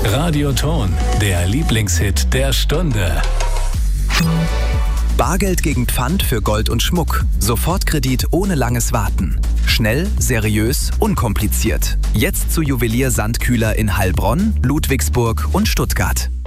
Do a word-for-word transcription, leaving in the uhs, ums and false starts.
Radioton, der Lieblingshit der Stunde. Bargeld gegen Pfand für Gold und Schmuck. Sofortkredit ohne langes Warten. Schnell, seriös, unkompliziert. Jetzt zu Juwelier Sandkühler in Heilbronn, Ludwigsburg und Stuttgart.